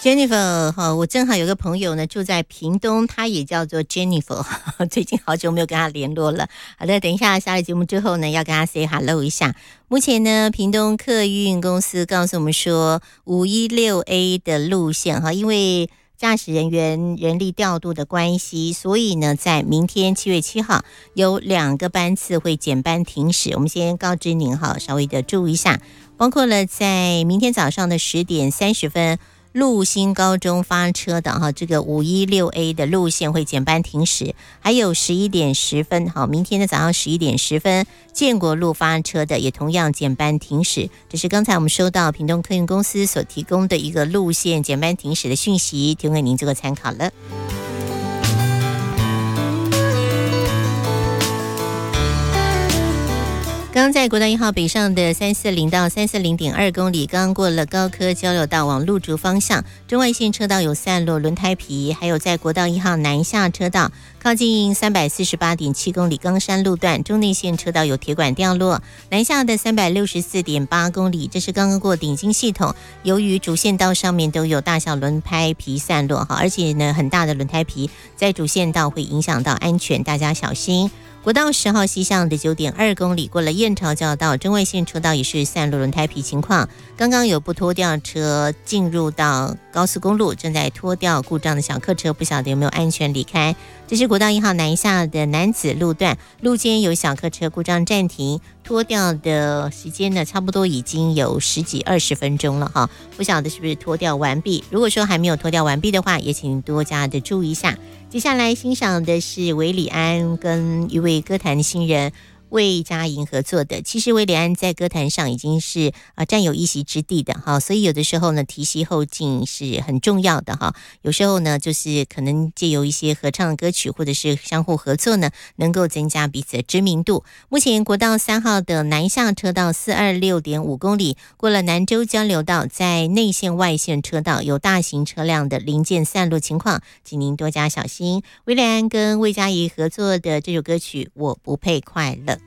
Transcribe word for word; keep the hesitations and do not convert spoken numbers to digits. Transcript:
Jennifer 哈，我正好有个朋友呢住在屏东，他也叫做 Jennifer， 最近好久没有跟他联络了。好的，等一下下了节目之后呢，要跟他 say hello 一下。目前呢，屏东客运公司告诉我们说，五一六 A 的路线哈，因为驾驶人员人力调度的关系，所以呢，在明天七月七号有两个班次会减班停驶。我们先告知您哈，稍微的注意一下，包括了在明天早上的十点三十分。陆新高中发车的哈，这个五一六 A 的路线会减班停驶，还有十一点十分，好，明天的早上十一点十分，建国路发车的也同样减班停驶。这是刚才我们收到屏东客运公司所提供的一个路线减班停驶的讯息，提供给您做个参考了。刚在国道一号北上的三四零到三四零点二公里，刚过了高科交流道往路竹方向，中外线车道有散落轮胎皮，还有在国道一号南下车道靠近三百四十八点七公里冈山路段，中内线车道有铁管掉落，南下的三百六十四点八公里，这是刚刚过顶金系统，由于主线道上面都有大小轮胎皮散落哈，而且呢很大的轮胎皮在主线道会影响到安全，大家小心。国道十号西向的九点二公里，过了燕巢交道，中外线车道也是散落轮胎皮情况。刚刚有不拖吊车进入到高速公路，正在拖吊故障的小客车，不晓得有没有安全离开。这是国道一号南下的南子路段，路肩有小客车故障暂停，拖吊的时间呢，差不多已经有十几二十分钟了哈，不晓得是不是拖吊完毕。如果说还没有拖吊完毕的话，也请多加的注意一下。接下来欣赏的是韦礼安跟一位歌坛新人魏佳莹合作的。其实韦礼安在歌坛上已经是啊占有一席之地的哈，所以有的时候呢提携后进是很重要的哈。有时候呢就是可能借由一些合唱的歌曲或者是相互合作呢，能够增加彼此的知名度。目前国道三号的南下车道四二六点五公里，过了南州交流道，在内线外线车道有大型车辆的零件散落情况，请您多加小心。韦礼安跟魏佳莹合作的这首歌曲《我不配快乐》。